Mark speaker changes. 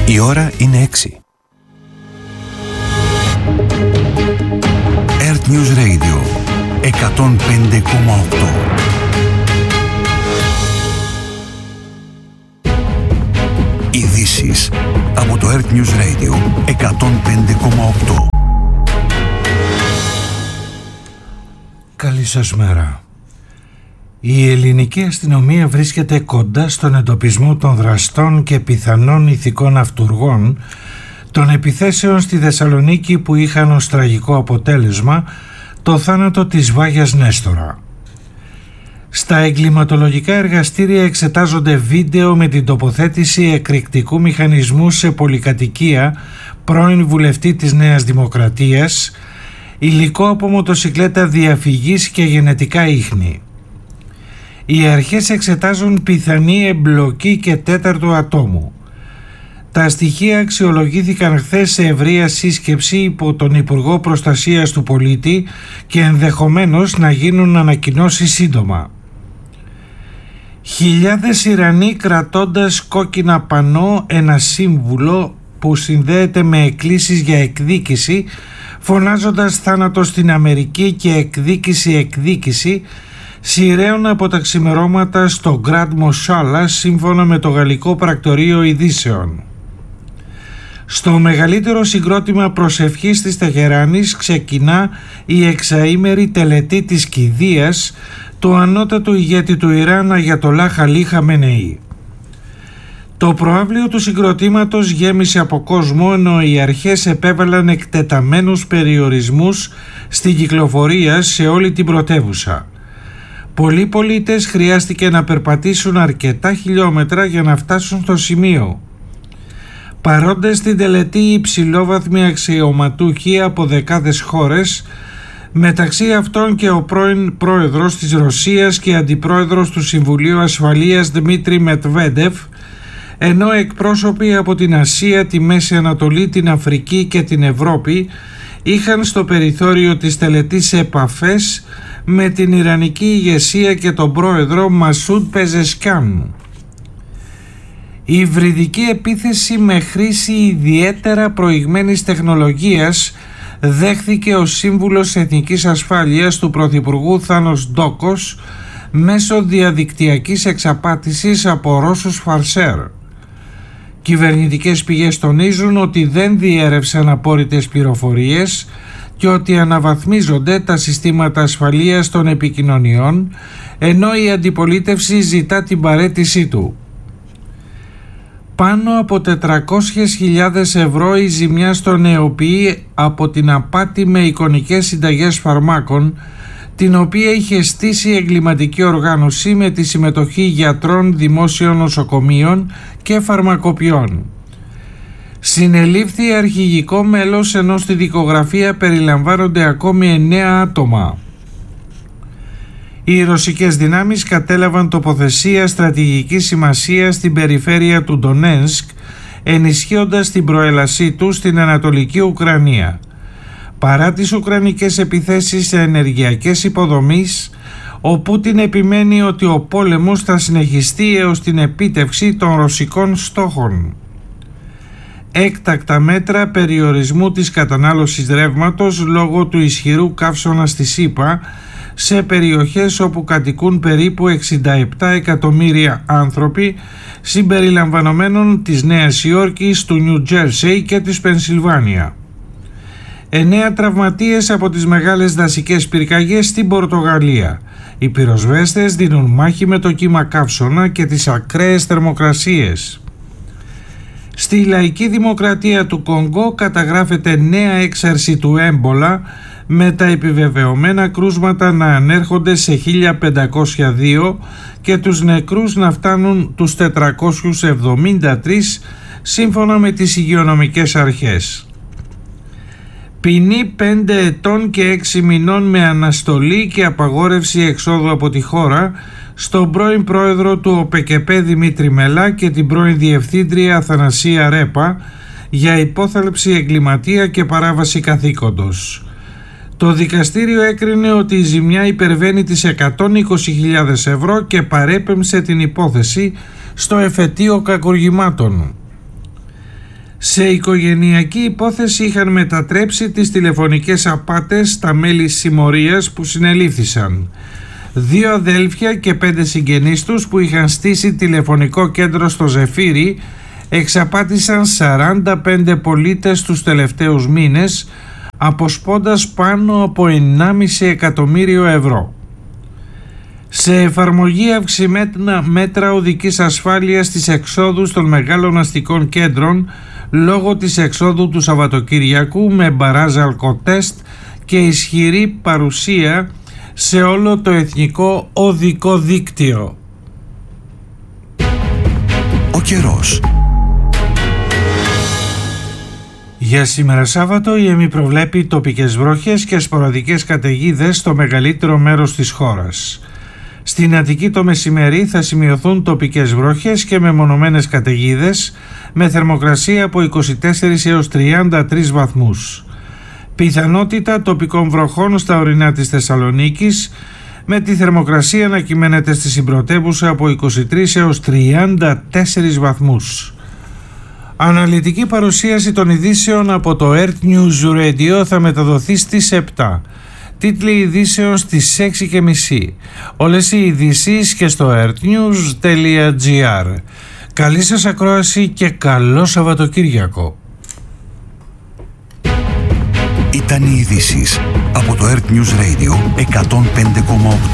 Speaker 1: Η ώρα είναι 6. Earth News Radio 105,8. Ειδήσεις από το Earth News Radio 105,8.
Speaker 2: Καλή σας μέρα. Η ελληνική αστυνομία βρίσκεται κοντά στον εντοπισμό των δραστών και πιθανών ηθικών αυτουργών των επιθέσεων στη Θεσσαλονίκη που είχαν ως τραγικό αποτέλεσμα το θάνατο της Βάγιας Νέστορα. Στα εγκληματολογικά εργαστήρια εξετάζονται βίντεο με την τοποθέτηση εκρηκτικού μηχανισμού σε πολυκατοικία πρώην βουλευτή της Νέας Δημοκρατίας, υλικό από μοτοσικλέτα διαφυγής και γενετικά ίχνη. Οι αρχές εξετάζουν πιθανή εμπλοκή και τέταρτου ατόμου. Τα στοιχεία αξιολογήθηκαν χθες σε ευρεία σύσκεψη υπό τον Υπουργό Προστασίας του Πολίτη και ενδεχομένως να γίνουν ανακοινώσεις σύντομα. Χιλιάδες Ιρανοί κρατώντας κόκκινα πανό ένα σύμβουλο που συνδέεται με εκκλήσεις για εκδίκηση, φωνάζοντας θάνατο στην Αμερική και εκδίκηση, σειραίων από τα ξημερώματα στο Γκραντ Μοσάλα, σύμφωνα με το Γαλλικό Πρακτορείο Ειδήσεων. Στο μεγαλύτερο συγκρότημα προσευχής της Τεχεράνης ξεκινά η εξαήμερη τελετή της κηδείας του ανώτατου ηγέτη του Ιράν, Αγιατολάχ Αλί Χαμενεή. Το προαύλιο του συγκροτήματος γέμισε από κόσμο, ενώ οι αρχές επέβαλαν εκτεταμένους περιορισμούς στην κυκλοφορία σε όλη την πρωτεύουσα. Πολλοί πολίτες χρειάστηκε να περπατήσουν αρκετά χιλιόμετρα για να φτάσουν στο σημείο. Παρόντες στην τελετή υψηλόβαθμοι αξιωματούχοι από δεκάδες χώρες, μεταξύ αυτών και ο πρώην πρόεδρος της Ρωσίας και αντιπρόεδρος του Συμβουλίου Ασφαλείας Δημήτρη Μετβέντεφ, ενώ εκπρόσωποι από την Ασία, τη Μέση Ανατολή, την Αφρική και την Ευρώπη είχαν στο περιθώριο της τελετής επαφές με την Ιρανική ηγεσία και τον πρόεδρο Μασούντ Πεζεσκάν. Η υβριδική επίθεση με χρήση ιδιαίτερα προηγμένης τεχνολογίας δέχθηκε ο σύμβουλος Εθνικής Ασφάλειας του Πρωθυπουργού Θάνος Ντόκος μέσω διαδικτυακής εξαπάτησης από Ρώσους φαρσέρ. Κυβερνητικές πηγές τονίζουν ότι δεν διέρευσαν απόρριτες πληροφορίες και ότι αναβαθμίζονται τα συστήματα ασφαλείας των επικοινωνιών, ενώ η αντιπολίτευση ζητά την παραίτησή του. Πάνω από 400.000 ευρώ η ζημιά στον ΕΟΠΗ από την απάτη με εικονικές συνταγές φαρμάκων, την οποία είχε στήσει εγκληματική οργάνωση με τη συμμετοχή γιατρών δημόσιων νοσοκομείων και φαρμακοποιών. Συνελήφθη αρχηγικό μέλος, ενώ στη δικογραφία περιλαμβάνονται ακόμη 9 άτομα. Οι ρωσικές δυνάμεις κατέλαβαν τοποθεσία στρατηγικής σημασίας στην περιφέρεια του Ντονέτσκ, ενισχύοντας την προέλασή του στην Ανατολική Ουκρανία. Παρά τις ουκρανικές επιθέσεις σε ενεργειακές υποδομές, ο Πούτιν επιμένει ότι ο πόλεμος θα συνεχιστεί έως την επίτευξη των ρωσικών στόχων. Έκτακτα μέτρα περιορισμού της κατανάλωσης ρεύματος λόγω του ισχυρού καύσωνα στη ΣΥΠΑ σε περιοχές όπου κατοικούν περίπου 67 εκατομμύρια άνθρωποι, συμπεριλαμβανομένων της Νέας Υόρκης, του Νιου Τζέρσεϊ και της Πενσιλβάνια. 9 τραυματίες από τις μεγάλες δασικές πυρκαγιές στην Πορτογαλία. Οι πυροσβέστες δίνουν μάχη με το κύμα καύσωνα και τις ακραίες θερμοκρασίες. Στη Λαϊκή Δημοκρατία του Κονγκό καταγράφεται νέα έξαρση του έμπολα, με τα επιβεβαιωμένα κρούσματα να ανέρχονται σε 1502 και τους νεκρούς να φτάνουν τους 473, σύμφωνα με τις υγειονομικές αρχές. Ποινή 5 ετών και 6 μηνών με αναστολή και απαγόρευση εξόδου από τη χώρα στον πρώην πρόεδρο του ΟΠΕΚΕΠΕ Δημήτρη Μελά και την πρώην διευθύντρια Αθανασία Ρέπα για υπόθαλψη εγκληματία και παράβαση καθήκοντος. Το δικαστήριο έκρινε ότι η ζημιά υπερβαίνει τις 120.000 ευρώ και παρέπεμψε την υπόθεση στο εφετείο κακουργημάτων. Σε οικογενειακή υπόθεση είχαν μετατρέψει τις τηλεφωνικές απάτες στα μέλη συμμορίας που συνελήφθησαν. 2 αδέλφια και 5 συγγενείς τους που είχαν στήσει τηλεφωνικό κέντρο στο Ζεφύρι εξαπάτησαν 45 πολίτες τους τελευταίους μήνες, αποσπώντας πάνω από 1,5 εκατομμύριο ευρώ. Σε εφαρμογή αυξημένα μέτρα οδικής ασφάλειας στις εξόδους των μεγάλων αστικών κέντρων λόγω της εξόδου του Σαββατοκυριακού με μπαράζ αλκοτέστ και ισχυρή παρουσία σε όλο το εθνικό οδικό δίκτυο.
Speaker 1: Ο καιρός.
Speaker 2: Για σήμερα Σάββατο η ΕΜΗ προβλέπει τοπικές βροχές και σποραδικές καταιγίδες στο μεγαλύτερο μέρος της χώρας. Στην Αττική το μεσημέρι θα σημειωθούν τοπικές βροχές και μεμονωμένες καταιγίδες με θερμοκρασία από 24 έως 33 βαθμούς. Πιθανότητα τοπικών βροχών στα ορεινά της Θεσσαλονίκης με τη θερμοκρασία να κυμαίνεται στη συμπρωτεύουσα από 23 έως 34 βαθμούς. Αναλυτική παρουσίαση των ειδήσεων από το Earth News Radio θα μεταδοθεί στις 7. Τίτλοι ειδήσεων στις 6:30. Όλες οι ειδήσεις και στο earthnews.gr. Καλή σας ακρόαση και καλό Σαββατοκύριακο.
Speaker 1: Ήταν οι ειδήσεις από το Earth News Radio 105,8.